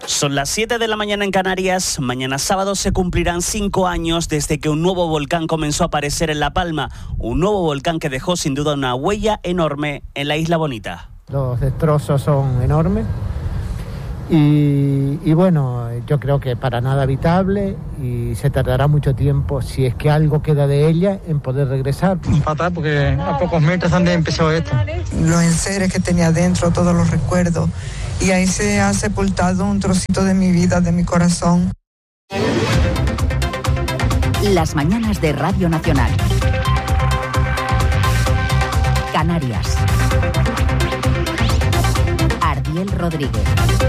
Son las 7 de la mañana en Canarias. Mañana sábado se cumplirán 5 años desde que un nuevo volcán comenzó a aparecer en La Palma. Un nuevo volcán que dejó sin duda una huella enorme en la Isla Bonita. Los destrozos son enormes y bueno, yo creo que para nada habitable y se tardará mucho tiempo, si es que algo queda de ella, en poder regresar. Fatal, porque a pocos metros donde empezó esto. Los enseres que tenía dentro, todos los recuerdos, y ahí se ha sepultado un trocito de mi vida, de mi corazón. Las mañanas de Radio Nacional. Canarias. Ardiel Rodríguez.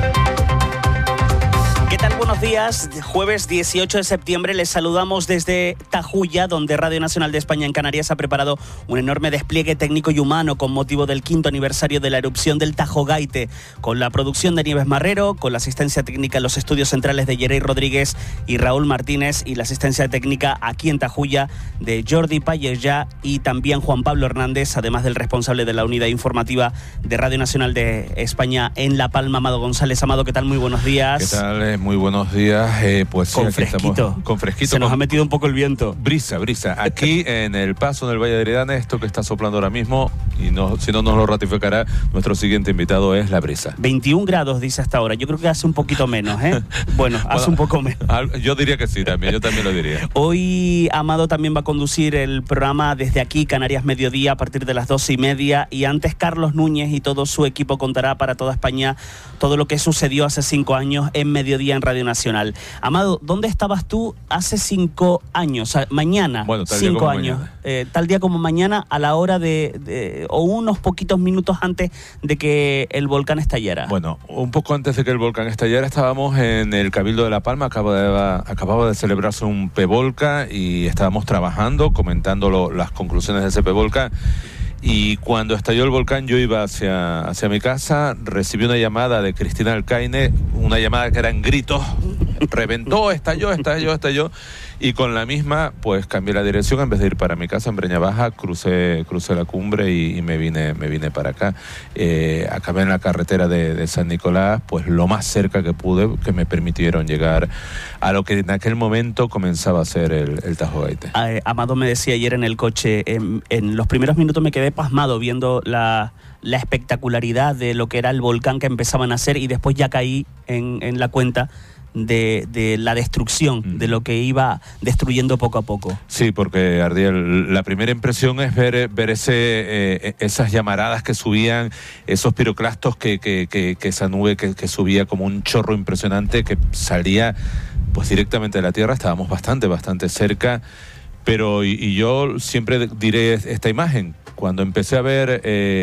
¿Qué tal? Buenos días. Jueves 18 de septiembre les saludamos desde Tajuya, donde Radio Nacional de España en Canarias ha preparado un enorme despliegue técnico y humano con motivo del 5º aniversario de la erupción del Tajo Gaite, con la producción de Nieves Marrero, con la asistencia técnica en los estudios centrales de Yerey Rodríguez y Raúl Martínez, y la asistencia técnica aquí en Tajuya de Jordi Payella y también Juan Pablo Hernández, además del responsable de la unidad informativa de Radio Nacional de España en La Palma, Amado González. Amado, ¿qué tal? Muy buenos días. ¿Qué tal? Muy buenos días. Pues con sí, fresquito. Estamos, con fresquito. Se nos ha metido un poco el viento. Brisa. Aquí en el paso del Valle de Heredane, esto que está soplando ahora mismo, y no, si no nos lo ratificará, nuestro siguiente invitado es la brisa. 21 grados, dice hasta ahora. Yo creo que hace un poquito menos, ¿eh? Bueno, hace un poco menos. Yo diría que sí, también. Yo también lo diría. Hoy Amado también va a conducir el programa desde aquí, Canarias Mediodía, a partir de las 12:30. Y antes Carlos Núñez y todo su equipo contará para toda España todo lo que sucedió hace 5 años en Mediodía en Radio Nacional. Amado, ¿dónde estabas tú hace 5 años? O sea, mañana, bueno, tal 5 años. Tal día como mañana, a la hora o unos poquitos minutos antes de que el volcán estallara. Bueno, un poco antes de que el volcán estallara, estábamos en el Cabildo de La Palma. Acababa de celebrarse un PEVOLCA y estábamos trabajando, comentando las conclusiones de ese PEVOLCA. Y cuando estalló el volcán, yo iba hacia mi casa, recibí una llamada de Cristina Alcaine, una llamada que eran gritos, reventó, estalló, y con la misma, pues cambié la dirección. En vez de ir para mi casa en Breña Baja, crucé la cumbre y me vine para acá. Acabé en la carretera de San Nicolás, pues lo más cerca que pude, que me permitieron llegar a lo que en aquel momento comenzaba a ser el Tajo Gaite. Amado me decía ayer en el coche, en los primeros minutos me quedé pasmado viendo la espectacularidad de lo que era el volcán que empezaban a hacer, y después ya caí en la cuenta de la destrucción, de lo que iba destruyendo poco a poco. Sí, porque, Ardiel, la primera impresión es ver esas llamaradas que subían, esos piroclastos que esa nube que subía como un chorro impresionante que salía pues directamente de la tierra. Estábamos bastante cerca, pero y yo siempre diré esta imagen. Cuando empecé a ver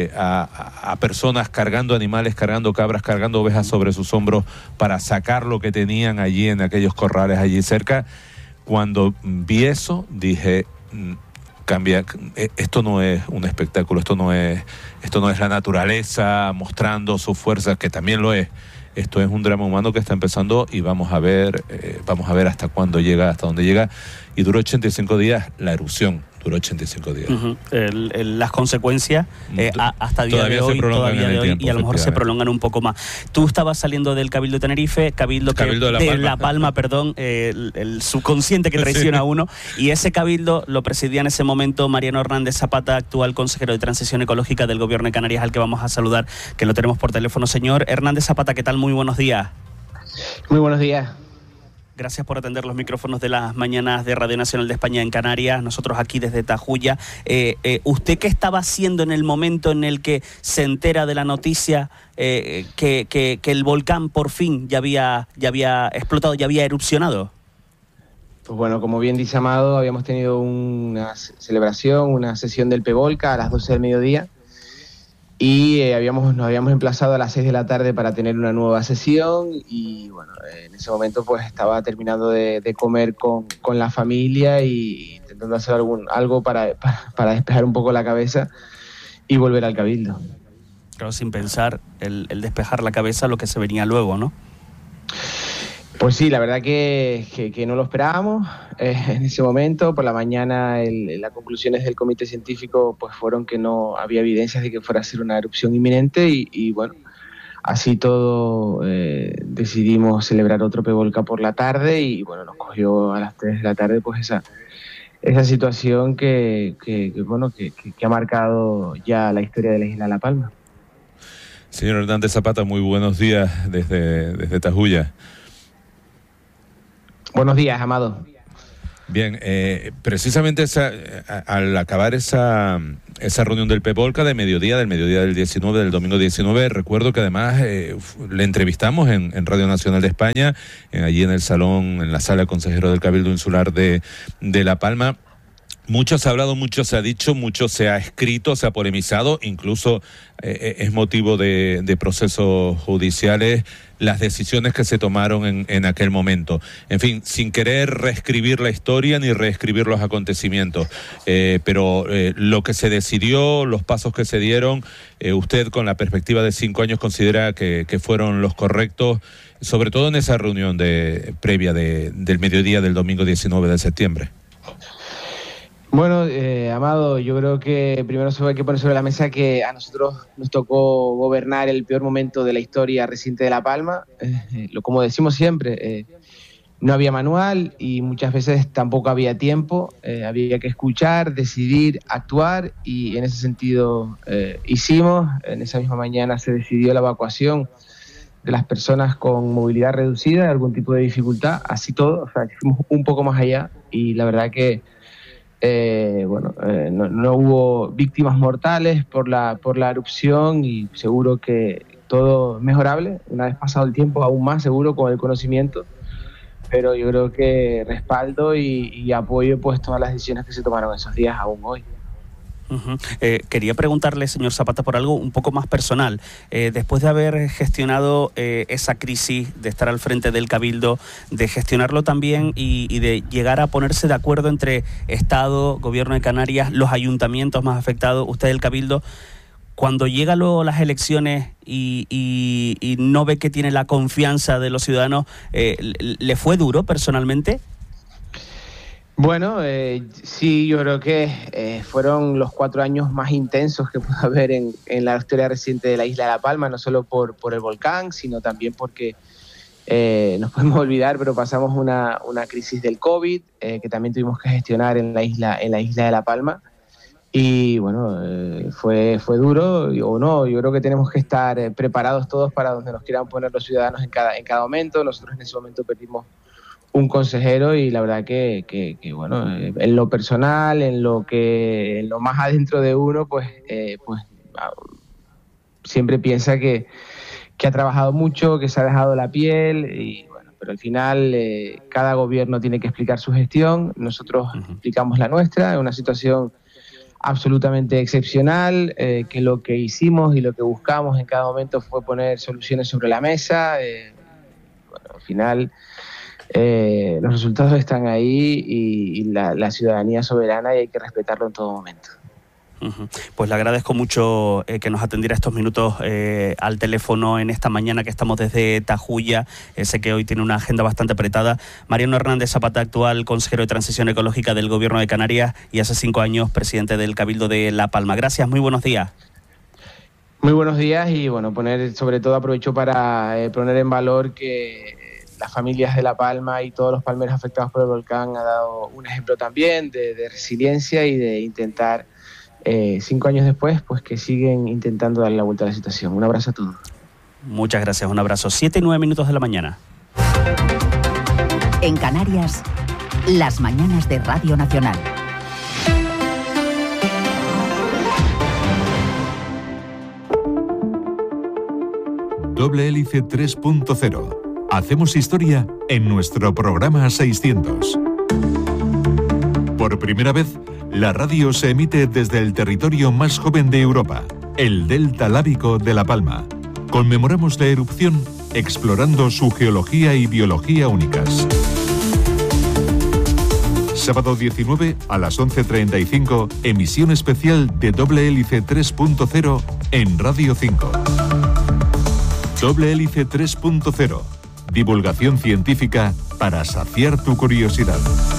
a personas cargando animales, cargando cabras, cargando ovejas sobre sus hombros para sacar lo que tenían allí en aquellos corrales allí cerca, cuando vi eso dije, cambia, esto no es un espectáculo, esto no es la naturaleza mostrando su fuerza, que también lo es. Esto es un drama humano que está empezando y vamos a ver hasta cuándo llega, hasta dónde llega. Y duró 85 días la erupción. Duró 85 días. Uh-huh. Las consecuencias hasta día de hoy, y a lo mejor se prolongan un poco más. Tú estabas saliendo del Cabildo de Tenerife, Cabildo de La Palma, perdón, el subconsciente que traiciona a uno, y ese Cabildo lo presidía en ese momento Mariano Hernández Zapata, actual consejero de Transición Ecológica del Gobierno de Canarias, al que vamos a saludar, que lo tenemos por teléfono. Señor Hernández Zapata, ¿qué tal? Muy buenos días. Muy buenos días. Gracias por atender los micrófonos de las mañanas de Radio Nacional de España en Canarias, nosotros aquí desde Tajuya. ¿Usted qué estaba haciendo en el momento en el que se entera de la noticia que el volcán por fin ya había explotado, ya había erupcionado? Pues bueno, como bien dice Amado, habíamos tenido una celebración, una sesión del PEVOLCA a las 12 del mediodía. Y nos habíamos emplazado a las 6 de la tarde para tener una nueva sesión, y bueno, en ese momento pues estaba terminando de comer con la familia y intentando hacer algo para despejar un poco la cabeza y volver al Cabildo. Claro, sin pensar el despejar la cabeza, lo que se venía luego, ¿no? Pues sí, la verdad que no lo esperábamos en ese momento. Por la mañana las conclusiones del comité científico pues fueron que no había evidencias de que fuera a ser una erupción inminente y bueno, así todo decidimos celebrar otro Pevolca por la tarde y bueno, nos cogió a las 3 de la tarde pues esa situación que ha marcado ya la historia de la isla de La Palma. Señor Hernández Zapata, muy buenos días desde Tajuya. Buenos días, Amado. Bien, precisamente al acabar esa reunión del Pevolca del mediodía del 19, del domingo 19, recuerdo que además le entrevistamos en Radio Nacional de España, allí en el salón, en la sala consejero del Cabildo Insular de La Palma. Mucho se ha hablado, mucho se ha dicho, mucho se ha escrito, se ha polemizado, incluso es motivo de procesos judiciales las decisiones que se tomaron en aquel momento. En fin, sin querer reescribir la historia ni reescribir los acontecimientos, pero lo que se decidió, los pasos que se dieron, usted con la perspectiva de 5 años considera que fueron los correctos, sobre todo en esa reunión previa del mediodía del domingo 19 de septiembre. Bueno, Amado, yo creo que primero hay que poner sobre la mesa que a nosotros nos tocó gobernar el peor momento de la historia reciente de La Palma. Como decimos siempre, no había manual y muchas veces tampoco había tiempo. Había que escuchar, decidir, actuar y en ese sentido hicimos. En esa misma mañana se decidió la evacuación de las personas con movilidad reducida, algún tipo de dificultad, así todo. O sea, fuimos un poco más allá y la verdad que no hubo víctimas mortales por la erupción y seguro que todo mejorable, una vez pasado el tiempo aún más seguro con el conocimiento, pero yo creo que respaldo y apoyo pues todas las decisiones que se tomaron esos días aún hoy. Uh-huh. Quería preguntarle, señor Zapata, por algo un poco más personal. Después de haber gestionado esa crisis, de estar al frente del Cabildo, de gestionarlo también y de llegar a ponerse de acuerdo entre Estado, Gobierno de Canarias, los ayuntamientos más afectados, usted el Cabildo, cuando llega luego las elecciones y no ve que tiene la confianza de los ciudadanos, ¿le fue duro personalmente? Bueno, sí, yo creo que fueron los 4 años más intensos que pudo haber en la historia reciente de la isla de La Palma, no solo por el volcán, sino también porque nos podemos olvidar, pero pasamos una crisis del COVID que también tuvimos que gestionar en la isla de La Palma. Y bueno, fue duro o no, yo creo que tenemos que estar preparados todos para donde nos quieran poner los ciudadanos en cada momento. Nosotros en ese momento perdimos un consejero y la verdad que bueno, en lo personal, en lo más adentro de uno, pues siempre piensa que ha trabajado mucho, que se ha dejado la piel y bueno, pero al final cada gobierno tiene que explicar su gestión. Nosotros explicamos la nuestra, en una situación absolutamente excepcional, que lo que hicimos y lo que buscamos en cada momento fue poner soluciones sobre la mesa. Bueno, al final los resultados están ahí y la ciudadanía es soberana y hay que respetarlo en todo momento. Uh-huh. Pues le agradezco mucho que nos atendiera estos minutos al teléfono en esta mañana que estamos desde Tajuya. Sé que hoy tiene una agenda bastante apretada. Mariano Hernández Zapata, actual consejero de Transición Ecológica del Gobierno de Canarias y hace 5 años presidente del Cabildo de La Palma. Gracias, muy buenos días. Muy buenos días y bueno, sobre todo aprovecho para poner en valor que las familias de La Palma y todos los palmeros afectados por el volcán ha dado un ejemplo también de resiliencia y de intentar 5 años después, pues que siguen intentando darle la vuelta a la situación. Un abrazo a todos. Muchas gracias, un abrazo. 7:09 de la mañana. En Canarias, las mañanas de Radio Nacional. Doble Hélice 3.0. Hacemos historia en nuestro programa 600. Por primera vez, la radio se emite desde el territorio más joven de Europa, el Delta Lábico de La Palma. Conmemoramos la erupción explorando su geología y biología únicas. Sábado 19 a las 11:35, emisión especial de Doble Hélice 3.0 en Radio 5. Doble Hélice 3.0. Divulgación científica para saciar tu curiosidad.